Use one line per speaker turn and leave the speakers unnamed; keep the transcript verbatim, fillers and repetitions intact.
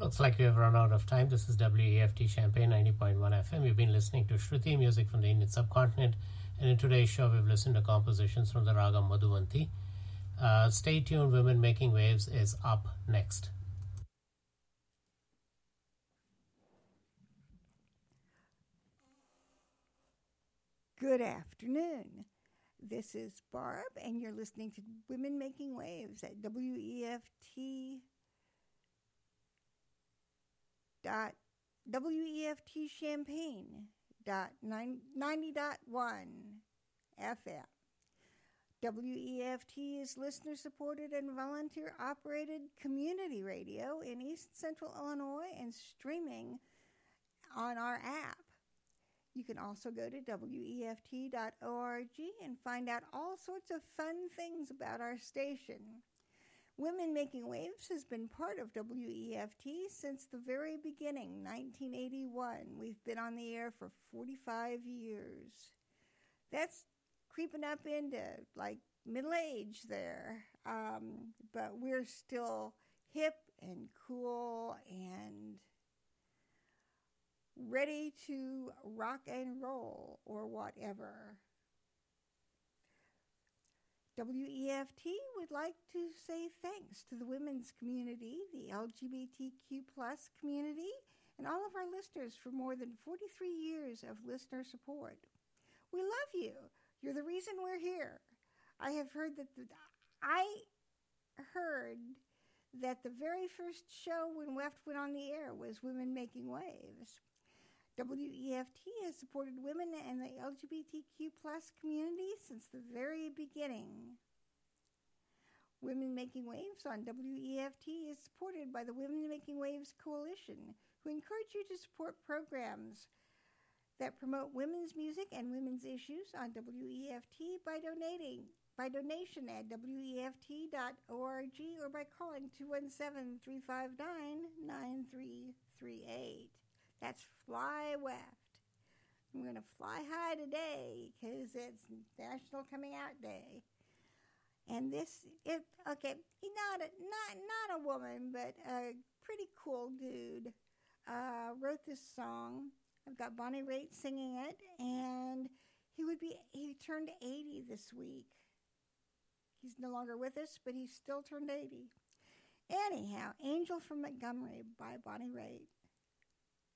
Looks like we have run out of time. This is W E F T Champaign ninety point one F M. You've been listening to Shruti, music from the Indian subcontinent. And in today's show, we've listened to compositions from the Raga Madhuvanti. Uh, stay tuned. Women Making Waves is up next.
Good afternoon. This is Barb, and you're listening to Women Making Waves at W E F T dot W E F T Champaign dot ninety point one F M. W E F T is listener-supported and volunteer-operated community radio in East Central Illinois and streaming on our app. You can also go to W E F T dot org and find out all sorts of fun things about our station. Women Making Waves has been part of W E F T since the very beginning, nineteen eighty-one. We've been on the air for forty-five years. That's creeping up into, like, middle age there. Um, but we're still hip and cool and ready to rock and roll or whatever. W E F T would like to say thanks to the women's community, the L G B T Q plus community, and all of our listeners for more than forty-three years of listener support. We love you. You're the reason we're here. I have heard that the, I heard that the very first show when W E F T went on the air was Women Making Waves. W E F T has supported women and the L G B T Q plus community since the very beginning. Women Making Waves on W E F T is supported by the Women Making Waves Coalition, who encourage you to support programs that promote women's music and women's issues on W E F T by donating by donation at W E F T dot org or by calling two one seven, three five nine, nine three three eight. That's Fly W E F T. I'm going to fly high today because it's National Coming Out Day. And this, it, okay, he's not a, not, not a woman, but a pretty cool dude uh, wrote this song. I've got Bonnie Raitt singing it, and he would be, he turned eighty this week. He's no longer with us, but he still turned eighty. Anyhow, Angel from Montgomery by Bonnie Raitt.